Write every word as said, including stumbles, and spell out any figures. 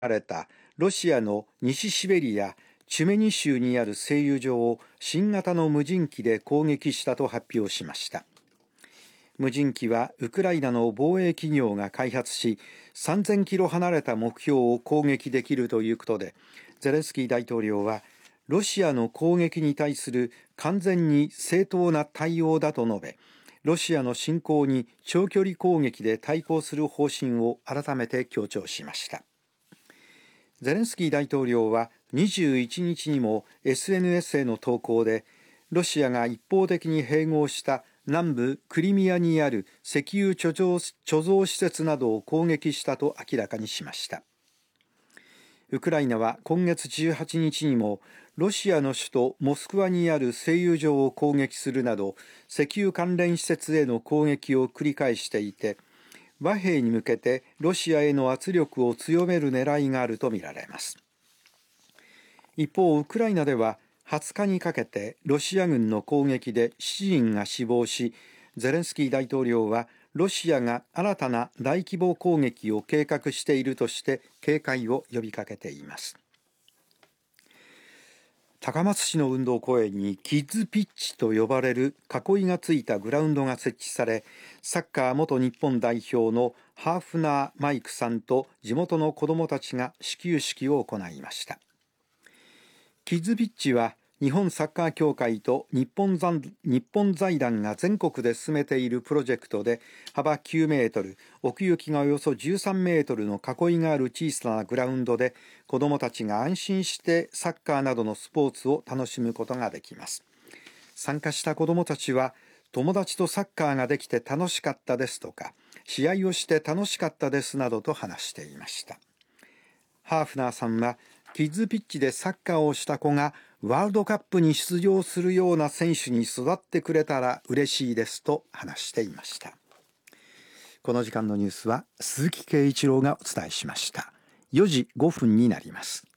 れたロシアの西シベリアチュメニ州にある製油所を新型の無人機で攻撃したと発表しました。無人機はウクライナの防衛企業が開発し、さんぜんキロ離れた目標を攻撃できるということで、ゼレンスキー大統領はロシアの攻撃に対する完全に正当な対応だと述べ、ロシアの侵攻に長距離攻撃で対抗する方針を改めて強調しました。ゼレンスキー大統領はにじゅういちにちにも エスエヌエス への投稿で、ロシアが一方的に併合した南部クリミアにある石油貯蔵、貯蔵施設などを攻撃したと明らかにしました。ウクライナは今月じゅうはちにちにもロシアの首都モスクワにある製油所を攻撃するなど、石油関連施設への攻撃を繰り返していて、和平に向けてロシアへの圧力を強める狙いがあるとみられます。一方、ウクライナでははつかにかけてロシア軍の攻撃でしちにんが死亡し、ゼレンスキー大統領はロシアが新たな大規模攻撃を計画しているとして警戒を呼びかけています。高松市の運動公園にキッズピッチと呼ばれる囲いがついたグラウンドが設置され、サッカー元日本代表のハーフナー・マイクさんと地元の子どもたちが始球式を行いました。キッズピッチは日本サッカー協会と日本財日本財団が全国で進めているプロジェクトで、幅きゅうメートル、奥行きがおよそじゅうさんメートルの囲いがある小さなグラウンドで、子どもたちが安心してサッカーなどのスポーツを楽しむことができます。参加した子どもたちは、友達とサッカーができて楽しかったですとか、試合をして楽しかったですなどと話していました。ハーフナーさんは、キッズピッチでサッカーをした子がワールドカップに出場するような選手に育ってくれたら嬉しいですと話していました。この時間のニュースは鈴木圭一郎がお伝えしました。よじごふんになります。